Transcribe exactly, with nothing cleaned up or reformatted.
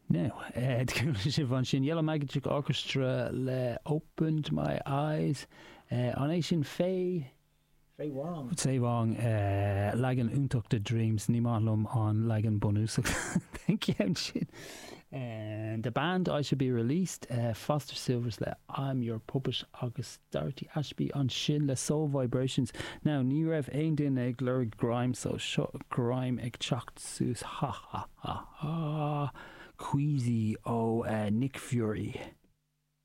Now, uh, van sin Yellow Magic Orchestra le Opened My Eyes uh, an é sin fé fé wrong fé wrong uh, lagan úntacht the dreams ní málumm an lagan bonúsach thank you sin and the band I should be released uh, Foster Silvers le I'm Your Puppet agus Dorothy Ashby an sin le Soul Vibrations. Now ní raibh aon din ag lur grime so seo grime ag teacht sús ha ha ha ha Queasy ó uh, Nick Fury.